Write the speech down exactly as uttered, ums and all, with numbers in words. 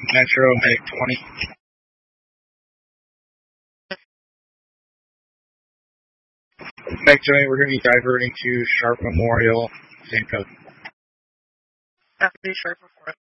Metro, Medic twenty. Medic twenty, we're going to be diverting to Sharp Memorial, same code. Copy, Sharp Memorial.